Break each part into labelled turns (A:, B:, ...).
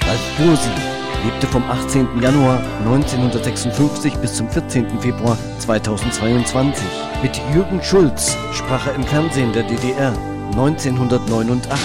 A: Ralf Bursi lebte vom 18. Januar 1956 bis zum 14. Februar 2022. Mit Jürgen Schulz sprach er im Fernsehen der DDR 1989.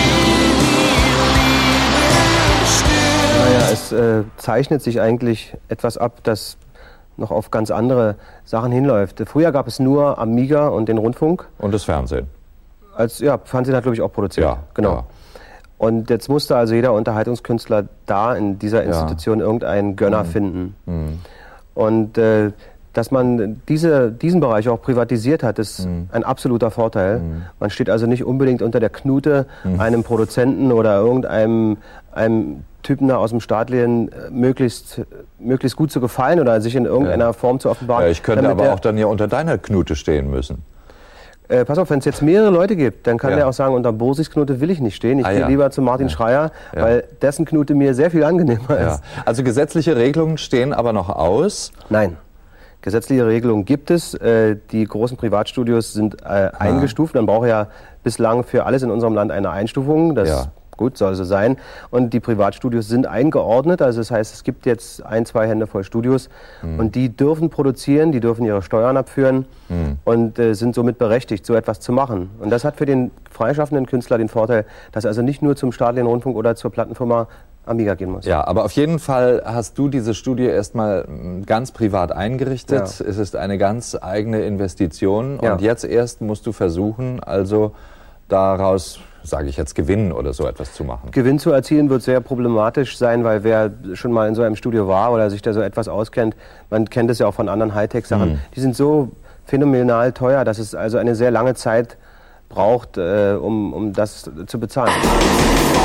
B: Naja, es zeichnet sich eigentlich etwas ab, das noch auf ganz andere Sachen hinläuft. Früher gab es nur Amiga und den Rundfunk.
C: Und das Fernsehen.
B: Fernsehen hat, glaube ich, auch produziert.
C: Ja,
B: genau.
C: Ja.
B: Und jetzt musste also jeder Unterhaltungskünstler da in dieser Institution irgendeinen Gönner finden. Und dass man diesen Bereich auch privatisiert hat, ist ein absoluter Vorteil. Man steht also nicht unbedingt unter der Knute einem Produzenten oder einem Typen da aus dem Staatlichen möglichst gut zu gefallen oder sich in irgendeiner Form zu offenbaren.
C: Ja, ich könnte aber auch dann ja unter deiner Knute stehen müssen.
B: Pass auf, wenn es jetzt mehrere Leute gibt, dann kann der auch sagen, unter Bursis Knute will ich nicht stehen. Ich gehe lieber zu Martin Schreier, weil dessen Knute mir sehr viel angenehmer ist.
C: Also gesetzliche Regelungen stehen aber noch aus?
B: Nein. Gesetzliche Regelungen gibt es. Die großen Privatstudios sind eingestuft. Man braucht ja bislang für alles in unserem Land eine Einstufung. Das gut, soll so sein. Und die Privatstudios sind eingeordnet. Also das heißt, es gibt jetzt 2 Hände voll Studios. Und die dürfen produzieren, die dürfen ihre Steuern abführen und sind somit berechtigt, so etwas zu machen. Und das hat für den freischaffenden Künstler den Vorteil, dass er also nicht nur zum staatlichen Rundfunk oder zur Plattenfirma Amiga gehen muss.
C: Ja, aber auf jeden Fall hast du diese Studie erstmal ganz privat eingerichtet. Ja. Es ist eine ganz eigene Investition. Und jetzt erst musst du versuchen, also daraus, sage ich jetzt, Gewinn oder so etwas zu machen.
B: Gewinn zu erzielen wird sehr problematisch sein, weil wer schon mal in so einem Studio war oder sich da so etwas auskennt, man kennt es ja auch von anderen Hightech-Sachen, die sind so phänomenal teuer, dass es also eine sehr lange Zeit braucht, um das zu bezahlen.